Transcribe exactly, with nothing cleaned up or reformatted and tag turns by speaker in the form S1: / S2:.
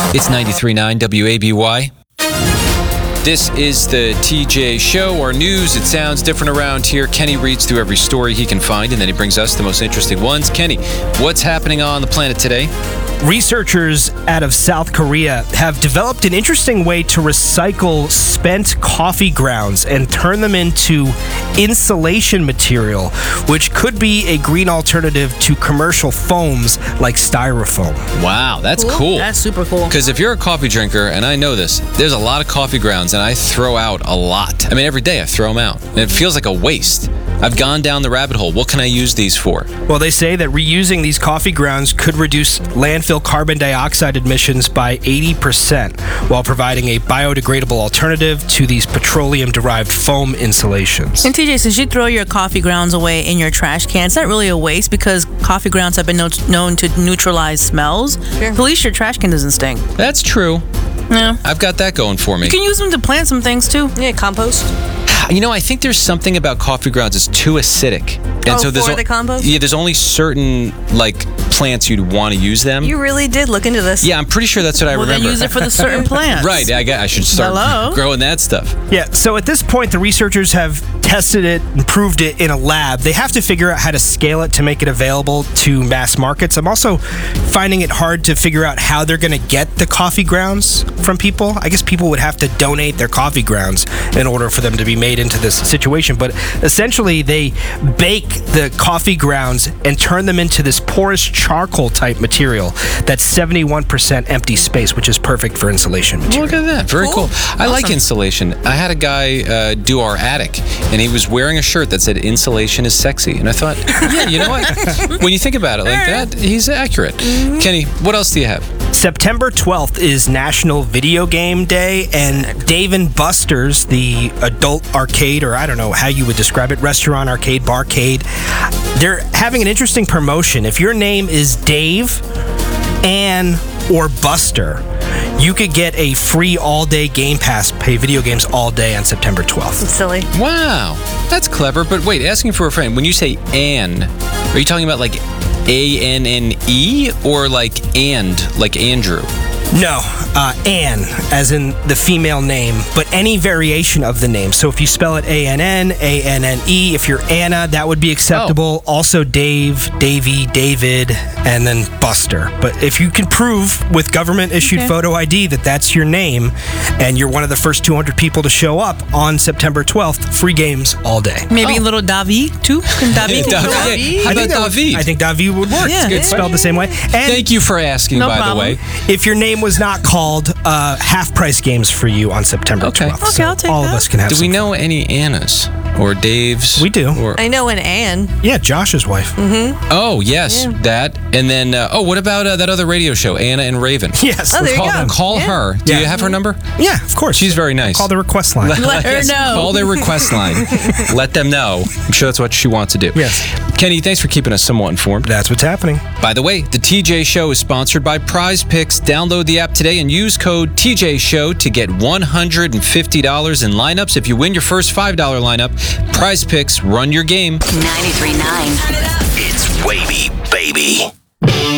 S1: It's ninety-three point nine W A B Y. This is the T J Show, our news. It sounds different around here. Kenny reads through every story he can find, and then he brings us the most interesting ones. Kenny, what's happening on the planet today?
S2: Researchers out of South Korea have developed an interesting way to recycle spent coffee grounds and turn them into insulation material, which could be a green alternative to commercial foams like styrofoam.
S1: Wow, that's cool. cool.
S3: That's super cool.
S1: Because if you're a coffee drinker, and I know this, there's a lot of coffee grounds, and I throw out a lot. I mean, every day I throw them out, and it feels like a waste. I've gone down the rabbit hole. What can I use these for?
S2: Well, they say that reusing these coffee grounds could reduce landfill carbon dioxide emissions by eighty percent, while providing a biodegradable alternative to these petroleum-derived foam insulations.
S3: And T J, since you throw your coffee grounds away in your trash can, it's not really a waste because coffee grounds have been no- known to neutralize smells. Sure. At least your trash can doesn't stink.
S1: That's true.
S3: Yeah.
S1: I've got that going for me.
S3: You can use them to plant some things too.
S4: Yeah, compost.
S1: You know, I think there's something about coffee grounds that's too acidic. And
S4: oh,
S1: so there's
S4: for
S1: o-
S4: the compost?
S1: Yeah, there's only certain, like, plants you'd want to use them.
S4: You really did look into this.
S1: Yeah, I'm pretty sure that's what I
S3: well,
S1: remember.
S3: Well, then use it for the certain plants.
S1: Right, I, got, I should start
S3: Hello?
S1: growing that stuff.
S2: Yeah, so at this point, the researchers have tested it and proved it in a lab. They have to figure out how to scale it to make it available to mass markets. I'm also finding it hard to figure out how they're going to get the coffee grounds from people. I guess people would have to donate their coffee grounds in order for them to be made into this situation. But essentially, they bake the coffee grounds and turn them into this porous charcoal type material that's seventy-one percent empty space, which is perfect for insulation material.
S1: Look at that. Very cool. cool. I
S3: Awesome.
S1: like insulation. I had a guy uh, do our attic, and he was wearing a shirt that said insulation is sexy. And I thought, yeah, you know what? When you think about it like that, he's accurate. Mm-hmm. Kenny, what else do you have?
S2: September twelfth is National Video Game Day, and Dave and Buster's, the adult arcade, or I don't know how you would describe it, restaurant, arcade, barcade, they're having an interesting promotion. If your name is Dave, Ann, or Buster, you could get a free all-day Game Pass, play video games all day on September twelfth.
S4: It's silly.
S1: Wow, that's clever. But wait, asking for a friend, when you say Ann, are you talking about like A N N E or like and, like Andrew?
S2: No, uh, Ann, as in the female name, but any variation of the name. So if you spell it A N N, A N N E, if you're Anna, that would be acceptable. Oh. Also Dave, Davey, David, and then Buster. But if you can prove with government-issued okay. photo I D that that's your name, and you're one of the first two hundred people to show up on September twelfth, free games all day.
S3: Maybe
S1: oh.
S3: a little David, too? Can David?
S1: David. David. How about David?
S2: I think David would work.
S3: Yeah,
S2: it's
S3: yeah.
S2: spelled the same way. And
S1: thank you for asking,
S3: no
S1: by
S3: problem.
S1: the way.
S2: If your name was not called, uh, half-price games for you on September
S1: okay.
S2: twelfth.
S3: Okay,
S2: so
S3: I'll take
S2: all
S3: that.
S2: of us can have
S1: Do
S2: some
S1: we know
S2: fun.
S1: any Annas or Daves?
S2: We do.
S1: Or,
S4: I know an Ann.
S2: Yeah, Josh's wife.
S4: Mm-hmm.
S1: oh, yes,
S4: Yeah.
S1: that. And then, uh, oh, what about uh, that other radio show, Anna and Raven?
S2: Yes.
S4: Oh, there
S1: call
S4: you go.
S1: call
S4: Yeah.
S1: her. Do
S2: Yeah.
S1: you have her number?
S2: Yeah, of course.
S1: She's very nice.
S2: Call the request line.
S3: Let her
S1: Yes,
S3: know.
S1: Call their request line. Let them know. I'm sure that's what she wants to do.
S2: Yes.
S1: Kenny, thanks for keeping us somewhat informed.
S2: That's what's happening.
S1: By the way, the T J Show is sponsored by Prize Picks. Download the app today and use code T J Show to get one hundred fifty dollars in lineups. If you win your first five dollar lineup, Prize Picks, run your game.
S5: ninety-three point nine. It's Wavy, baby.